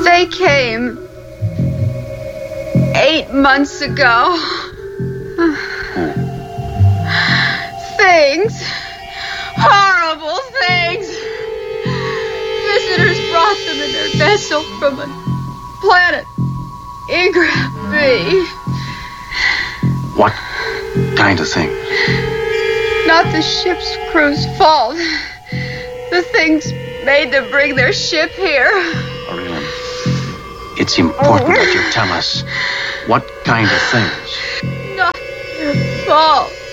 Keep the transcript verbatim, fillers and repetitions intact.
They came eight months ago. Things. Horrible things. Visitors brought them in their vessel from a planet Ingram B. What kind of thing? Not the ship's crew's fault. The things made them bring their ship here. Aurelin, it's important that you tell us what kind of things. Not their fault.